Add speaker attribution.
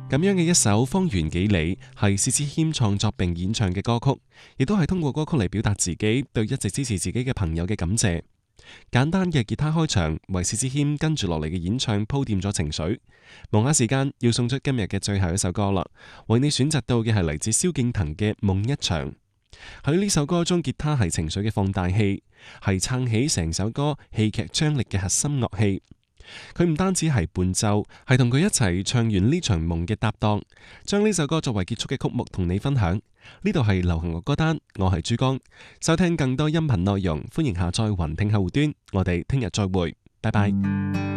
Speaker 1: 咁樣嘅一首《方圓幾里》係薛之謙創作並演唱嘅歌曲，亦都係通過歌曲嚟表達自己對一直支持自己嘅朋友嘅感謝。簡單嘅吉他開場，為薛之謙跟住落嚟嘅演唱鋪墊咗情緒。望下時間，要送出今日嘅最後一首歌啦，為你選擇到嘅係嚟自蕭敬騰嘅《夢一場》。喺呢首歌中，吉他係情緒嘅放大器，係撐起成首歌戲劇張力嘅核心樂器。佢唔單止係伴奏，係同佢一齊唱完呢場夢嘅搭檔，將呢首歌作為結束嘅曲目同你分享。呢度係流行樂歌單，我係珠江。收聽更多音頻內容，歡迎下載雲聽客戶端。我哋聽日再會，拜拜。